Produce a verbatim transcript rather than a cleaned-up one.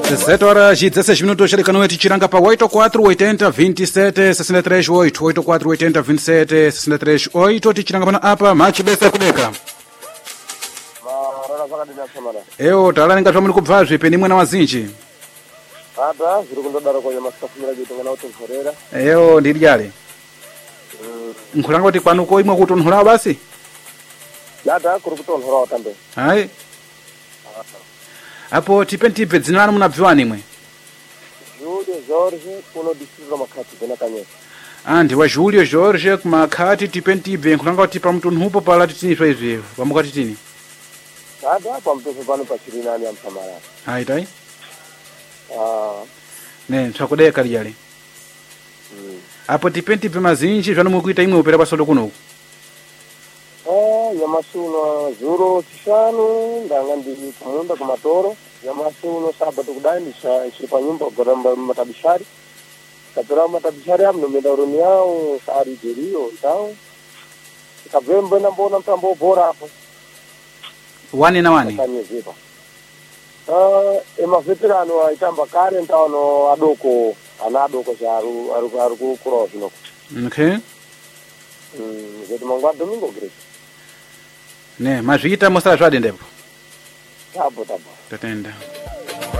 sete horas e dezesseis minutos de noite, tiranga para oito quatro oitenta vinte e sete sessenta e três oito, oito quatro oitenta vinte e sete sessenta e três oito, tiranga para apa, machi besa kudeka. Eu talani ngati pamwe kubva zvipeni mwana wazinji. Ata zviri kundodaro kwa masikafumira kuti ngana utonhorera. Eu ndiri yale. Mm. Nkhulanga kuti kwanuko imwe kutonhora basi? Dada kuri kutonhora watambe. Hai. Apo tipeni tipe dzina lanu munabviwani imwe? Julio Jorge kuno distrito Makati kuna Kanyesa. Andi wa Julio Jorge kumakati tipeni tipe nkhulanga kuti pa mtunhupo pala titini zva izvi pamukati tini. Dada pa mtunhu pano pa chirinani ya msamara. Hai tai. Ah. Ne tsakudeka liyale. Mm. Apo tipeni tipe mazinji zvanu mukuita imwe upera pasodo kuno. Eh, nyamasuno zuro tishanu ndanga ndi kumunda kumatoro. Nyamasuno sabato kudai ndisha pa nyumba goramba matabishari. Katora matabishari amno menda uruni yao sari jerio ndao. Kabembe na mbona mtambo bora hapo. Wani na wani? Kanyezipa. Uh, ema veterano aitamba kare ntano adoko ana adoko charu aru aru ku cross no. Okay. Mm, zetu mangwa domingo grace. Ne, mazvita mosara zvade ndepo. Tabo tabo. Tatenda.